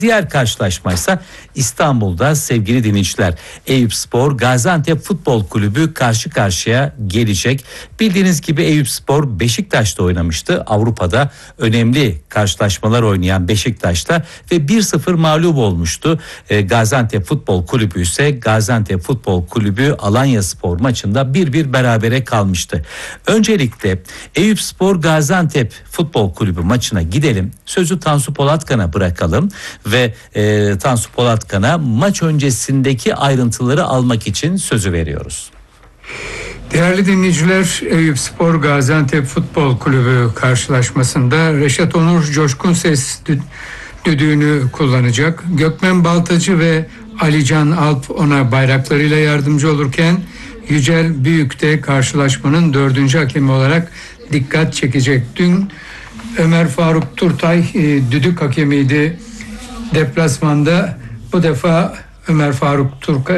Diğer karşılaşmaysa İstanbul'da sevgili dinleyiciler. Eyüpspor Gaziantep Futbol Kulübü karşı karşıya gelecek. Bildiğiniz gibi Eyüpspor Beşiktaş'ta oynamıştı. Avrupa'da önemli karşılaşmalar oynayan Beşiktaş'ta ve 1-0 mağlup olmuştu. Gaziantep Futbol Kulübü ise Gaziantep Futbol Kulübü Alanyaspor maçında 1-1 berabere kalmıştı. Öncelikle Eyüpspor Gaziantep Futbol Kulübü maçına gidelim. Sözü Tansu Polatkan'a bırakalım ve Tansu Polatkan'a maç öncesindeki ayrıntıları almak için sözü veriyoruz. Değerli dinleyiciler, Eyüpspor Gaziantep Futbol Kulübü karşılaşmasında Reşat Onur Coşkun Ses düdüğünü kullanacak. Gökmen Baltacı ve Alican Alp ona bayraklarıyla yardımcı olurken Yücel Büyük de karşılaşmanın 4. hakemi olarak dikkat çekecek. Dün Ömer Faruk Turtay düdük hakemiydi deplasmanda. Bu defa Ömer Faruk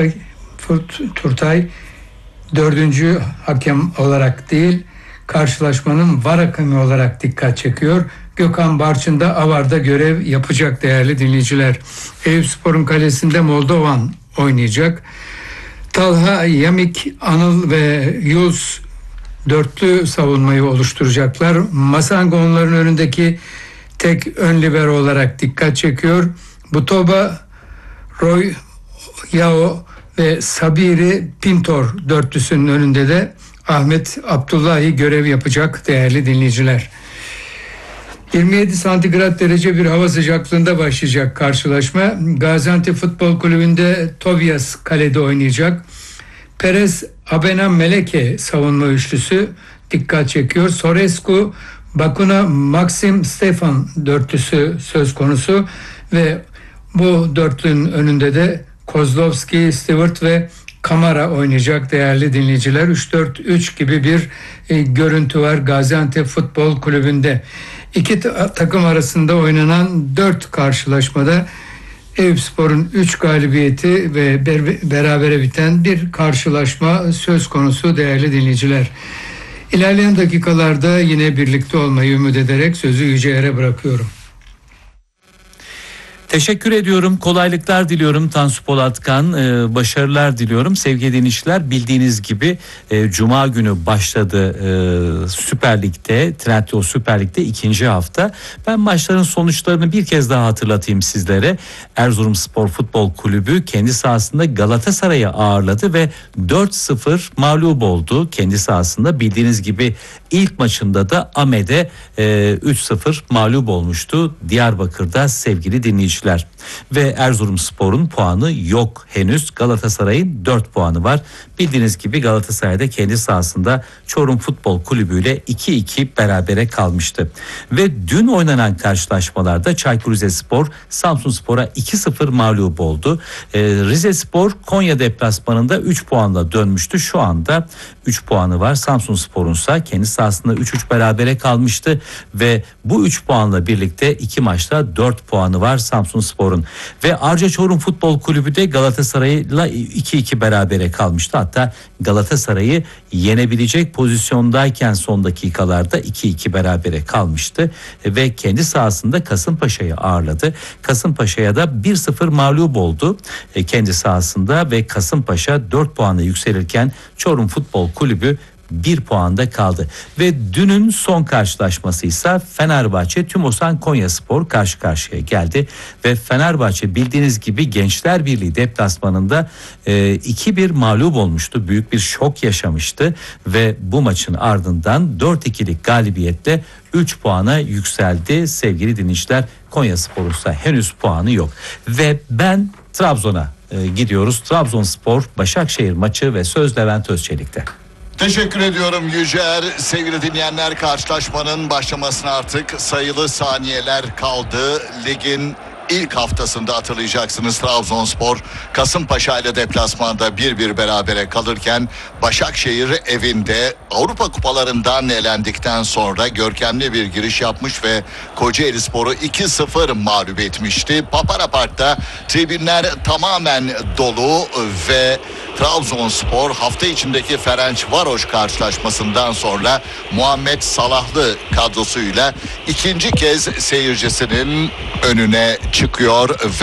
Turtay 4. hakem olarak değil, karşılaşmanın VAR hakemi olarak dikkat çekiyor. Gökhan Barçın da AVAR'da görev yapacak değerli dinleyiciler. Eyüpspor'un kalesinde Moldovan oynayacak. Talha, Yamik, Anıl ve Yunus dörtlü savunmayı oluşturacaklar. Masango onların önündeki tek ön libero olarak dikkat çekiyor. Butoba, Roy, Yao ve Sabiri Pintor dörtlüsünün önünde de Ahmet Abdullahi görev yapacak değerli dinleyiciler. 27 santigrat derece bir hava sıcaklığında başlayacak karşılaşma. Gaziantep Futbol Kulübü'nde Tobias kalede oynayacak. Perez, Abena, Meleke savunma üçlüsü dikkat çekiyor. Sorescu, Bakuna, Maxim, Stefan dörtlüsü söz konusu ve bu dörtlünün önünde de Kozlovski, Stewart ve Kamara oynayacak değerli dinleyiciler. 3-4-3 gibi bir görüntü var Gaziantep Futbol Kulübü'nde. İki takım arasında oynanan 4 karşılaşmada Eyüpspor'un 3 galibiyeti ve berabere biten bir karşılaşma söz konusu değerli dinleyiciler. İlerleyen dakikalarda yine birlikte olmayı ümit ederek sözü Yüce Er'e bırakıyorum. Teşekkür ediyorum. Kolaylıklar diliyorum Tansu Polatkan. Başarılar diliyorum. Sevgili dinleyiciler, bildiğiniz gibi Cuma günü başladı Süper Lig'de, Trendyol Süper Lig'de 2. hafta. Ben maçların sonuçlarını bir kez daha hatırlatayım sizlere. Erzurumspor Futbol Kulübü kendi sahasında Galatasaray'ı ağırladı ve 4-0 mağlup oldu kendi sahasında. Bildiğiniz gibi ilk maçında da Ahmet'e 3-0 mağlup olmuştu Diyarbakır'da sevgili dinleyiciler. Ve Erzurumspor'un puanı yok henüz. Galatasaray'ın 4 puanı var. Bildiğiniz gibi Galatasaray'da kendi sahasında Çorum Futbol Kulübü ile 2-2 berabere kalmıştı. Ve dün oynanan karşılaşmalarda Çaykur Rizespor Samsunspor'a 2-0 mağlup oldu. Rizespor Konya deplasmanında 3 puanla dönmüştü. Şu anda 3 puanı var. Samsunspor'un ise kendi sahasında 3-3 berabere kalmıştı ve bu 3 puanla birlikte 2 maçta 4 puanı var Samsunspor'un. Ve Arca Çorum Futbol Kulübü de Galatasaray'la 2-2 berabere kalmıştı. Hatta Galatasaray'ı yenebilecek pozisyondayken son dakikalarda 2-2 berabere kalmıştı ve kendi sahasında Kasımpaşa'yı ağırladı. Kasımpaşa'ya da 1-0 mağlup oldu kendi sahasında ve Kasımpaşa 4 puanla yükselirken Çorum Futbol Kulübü 1 puanda kaldı. Ve dünün son karşılaşması ise Fenerbahçe Tümosan Konyaspor karşı karşıya geldi ve Fenerbahçe bildiğiniz gibi Gençler Birliği deplasmanında 2-1 mağlup olmuştu. Büyük bir şok yaşamıştı ve bu maçın ardından 4-2'lik galibiyetle 3 puana yükseldi sevgili dinleyiciler. Konyaspor'un ise henüz puanı yok. Ve ben Trabzon'a gidiyoruz. Trabzonspor Başakşehir maçı ve söz Levent Özçelik'te. Teşekkür ediyorum Yücer. Sevgili dinleyenler, karşılaşmanın başlamasına artık sayılı saniyeler kaldı. Ligin ilk haftasında hatırlayacaksınız Trabzonspor Kasımpaşa ile deplasmanda 1-1 berabere kalırken Başakşehir evinde Avrupa kupalarından elendikten sonra görkemli bir giriş yapmış ve Kocaelispor'u 2-0 mağlup etmişti. Papara Park'ta tribünler tamamen dolu ve Trabzonspor hafta içindeki Ferencvaroş karşılaşmasından sonra Muhammed Salahlı kadrosuyla ikinci kez seyircisinin önüne çıkıyor.